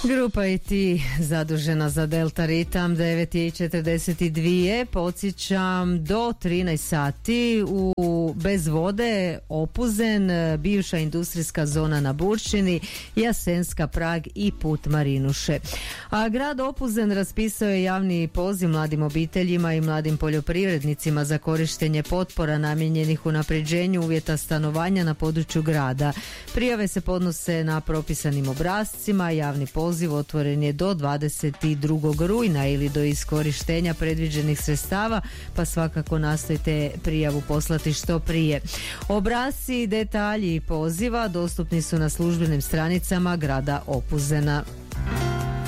Grupa IT zadužena za Delta Ritam 9:42. Podsjećam, do 13 sati bez vode Opuzen, bivša industrijska zona na Burčini, Jasenska, Prag i put Marinuše. A grad Opuzen raspisao je javni poziv mladim obiteljima i mladim poljoprivrednicima za korištenje potpora namijenjenih unapređenju uvjeta stanovanja na području grada. Prijave se podnose na propisanim obrascima. Javni poziv otvoren je do 22. rujna ili do iskorištenja predviđenih sredstava, pa svakako nastojte prijavu poslati što prije. Obrasci i detalji poziva dostupni su na službenim stranicama grada Opuzena.